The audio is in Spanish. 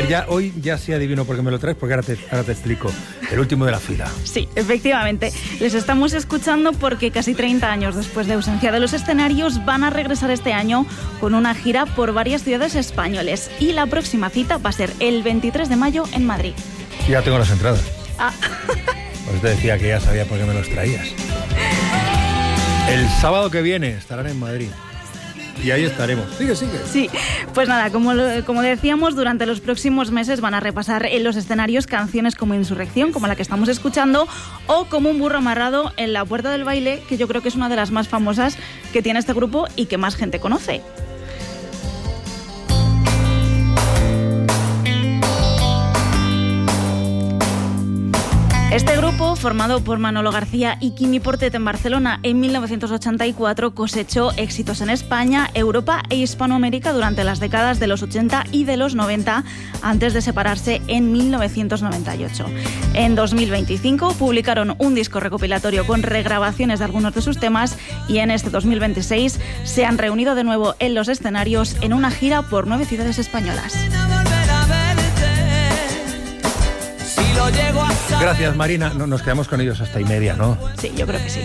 ver, hoy ya sí adivino por qué me lo traes, porque ahora te explico. El último de la fila. Sí, efectivamente. Les estamos escuchando porque casi 30 años después de ausencia de los escenarios van a regresar este año con una gira por varias ciudades españoles. Y la próxima cita va a ser el 23 de mayo en Madrid. Ya tengo las entradas. Ah. Pues te decía que ya sabía por qué me los traías. El sábado que viene estarán en Madrid. Y ahí estaremos. Sigue. Sí, pues nada, como decíamos, durante los próximos meses van a repasar en los escenarios canciones como Insurrección, como la que estamos escuchando, o como Un burro amarrado en la puerta del baile, que yo creo que es una de las más famosas que tiene este grupo y que más gente conoce. Este grupo, formado por Manolo García y Quimi Portet en Barcelona en 1984, cosechó éxitos en España, Europa e Hispanoamérica durante las décadas de los 80 y de los 90, antes de separarse en 1998. En 2025 publicaron un disco recopilatorio con regrabaciones de algunos de sus temas y en este 2026 se han reunido de nuevo en los escenarios en una gira por 9 ciudades españolas. Gracias, Marina. Nos quedamos con ellos hasta 1:30, ¿no? Sí, yo creo que sí.